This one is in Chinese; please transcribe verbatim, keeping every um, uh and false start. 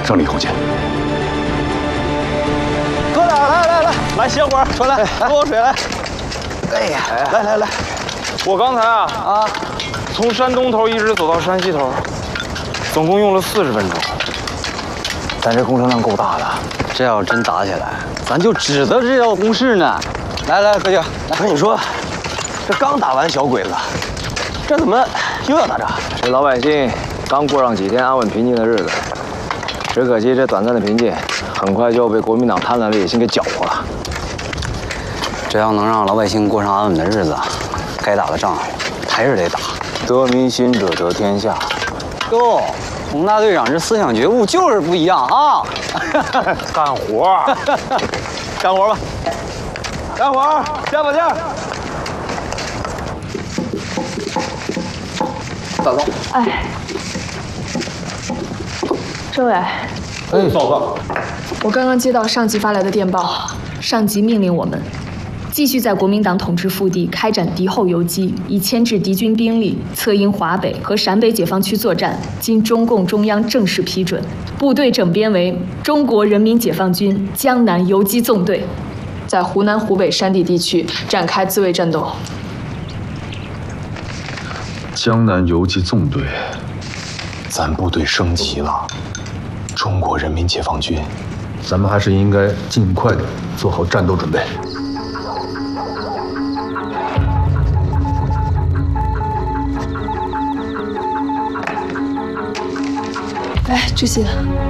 胜利空间。 哥俩，来来来，来歇会儿，出来，喝口水来。 哎呀， 来来来，我刚才啊啊，从山东头一直走到山西头，总共用了四十分钟。 咱这工程量够大的，这要真打起来，咱就指着这条公式呢。来来，哥几个， 我跟你说，这刚打完小鬼子，这怎么又要打仗？ 这老百姓刚过上几天安稳平静的日子，只可惜这短暂的平静，很快就要被国民党贪婪的野心给搅和了。 只要能让老百姓过上安稳的日子，该打的仗还是得打。 得民心者得天下。 哟，洪大队长这思想觉悟就是不一样啊！ 干活，干活吧，干活，加把劲儿。 大哥， 哎，政委， 哎，报告。 我刚刚接到上级发来的电报，上级命令我们继续在国民党统治腹地开展敌后游击，以牵制敌军兵力，策应华北和陕北解放区作战。经中共中央正式批准，部队整编为中国人民解放军江南游击纵队，在湖南、湖北山地地区展开自卫战斗。 江南游击纵队，咱部队升级了，中国人民解放军， 咱们还是应该尽快的做好战斗准备。 哎，志新，